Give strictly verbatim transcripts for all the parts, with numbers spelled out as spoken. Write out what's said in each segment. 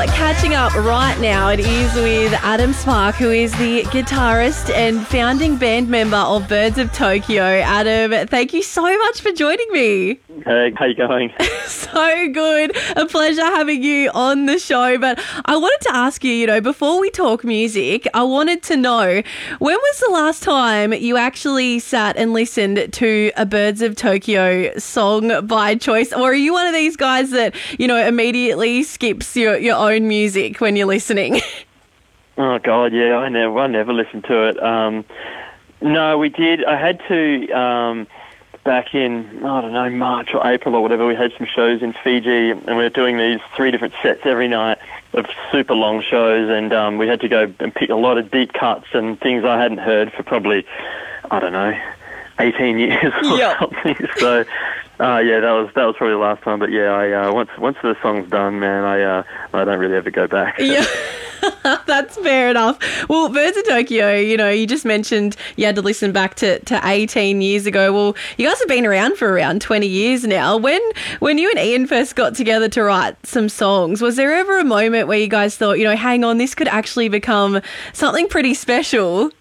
Well, catching up right now, it is with Adam Spark, who is the guitarist and founding band member of Birds of Tokyo. Adam, thank you so much for joining me. Hey, how you going? So good. A pleasure having you on the show. But I wanted to ask you, you know, before we talk music, I wanted to know, when was the last time you actually sat and listened to a Birds of Tokyo song by choice? Or are you one of these guys that, you know, immediately skips your, your own music when you're listening? Oh, God, yeah, I never, I never listened to it. Um, no, we did. I had to... Um, Back in, I don't know, March or April or whatever, we had some shows in Fiji, and we were doing these three different sets every night of super long shows, and um, we had to go and pick a lot of deep cuts and things I hadn't heard for probably, I don't know, eighteen years or yep. something. So, uh, yeah, that was that was probably the last time. But yeah, I uh, once once the song's done, man, I uh, I don't really ever go back. Yeah. That's fair enough. Well, Birds of Tokyo, you know, you just mentioned you had to listen back to, to eighteen years ago. Well, you guys have been around for around twenty years now. When when you and Ian first got together to write some songs, was there ever a moment where you guys thought, you know, hang on, this could actually become something pretty special?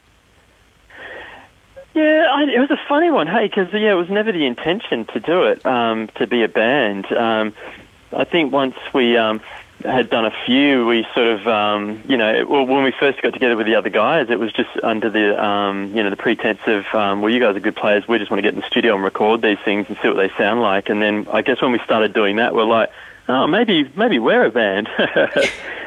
Yeah, I, it was a funny one, hey, because, yeah, it was never the intention to do it, um, to be a band. Um, I think once we... Um, had done a few, we sort of, um, you know, well, when we first got together with the other guys, it was just under the, um, you know, the pretense of, um, well, you guys are good players, we just want to get in the studio and record these things and see what they sound like. And then I guess when we started doing that, we're like, oh, maybe, maybe we're a band. Yeah.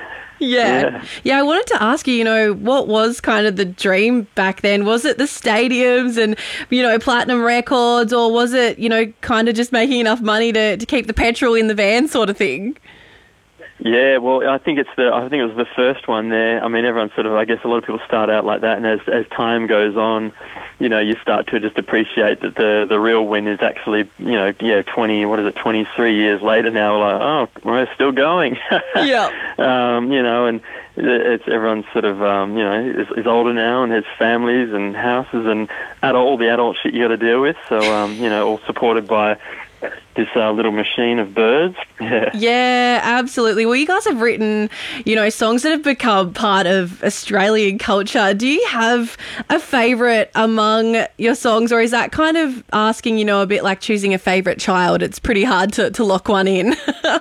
yeah. Yeah, I wanted to ask you, you know, what was kind of the dream back then? Was it the stadiums and, you know, platinum records, or was it, you know, kind of just making enough money to, to keep the petrol in the van sort of thing? Yeah, well, I think it's the. I think it was the first one there. I mean, everyone sort of. I guess a lot of people start out like that, and as as time goes on, you know, you start to just appreciate that the the real win is actually, you know, yeah, twenty. What is it? Twenty three years later now, we're like, oh, we're still going. Yeah. um, you know, and it's everyone's sort of, um, you know, is, is older now and has families and houses and adult, all the adult shit you got to deal with. So, um, you know, all supported by this uh, little machine of birds. Yeah. Yeah, absolutely. Well, you guys have written, you know, songs that have become part of Australian culture. Do you have a favourite among your songs, or is that kind of asking, you know, a bit like choosing a favourite child? It's pretty hard to, to lock one in.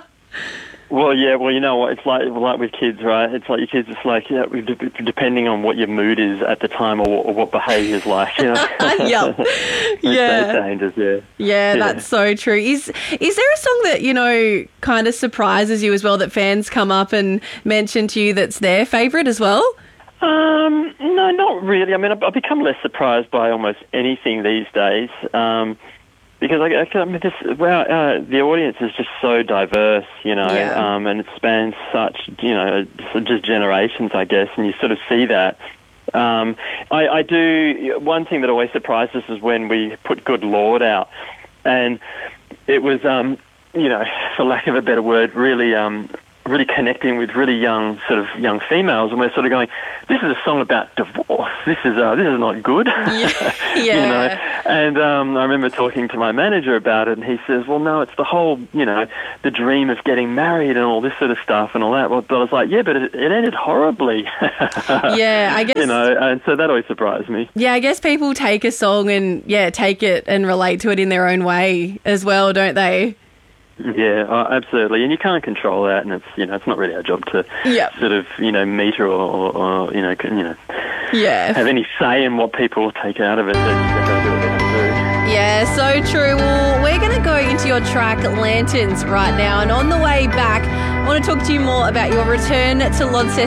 Well, yeah, well, you know what, it's like like with kids, right? It's like your kids, it's like, yeah, depending on what your mood is at the time, or, or what behaviour's like, you know? Yep. Yeah. Changes, yeah. Yeah, that's so true. Is is there a song that, you know, kind of surprises you as well, that fans come up and mention to you that's their favourite as well? Um, no, not really. I mean, I've become less surprised by almost anything these days. Um, Because I, I mean, this, well, uh, the audience is just so diverse, you know, yeah. um, and it spans such, you know, just generations, I guess, and you sort of see that. Um, I, I do, one thing that always surprises us is when we put Good Lord out, and it was, um, you know, for lack of a better word, really... Um, really connecting with really young sort of young females, and we're sort of going, this is a song about divorce. This is uh, this is not good. Yeah. yeah. You know? And um, I remember talking to my manager about it, and he says, well, no, it's the whole, you know, the dream of getting married and all this sort of stuff and all that. Well, but I was like, yeah, but it, it ended horribly. Yeah, I guess. You know, and so that always surprised me. Yeah, I guess people take a song and, yeah, take it and relate to it in their own way as well, don't they? Yeah, uh, absolutely, and you can't control that, and it's, you know, it's not really our job to yep. sort of, you know, meter or, or, or you know, you know, yeah, have any say in what people take out of it. They've got to do what they can do. Yeah, so true. Well, we're going to go into your track Lanterns right now, and on the way back, I want to talk to you more about your return to Launceston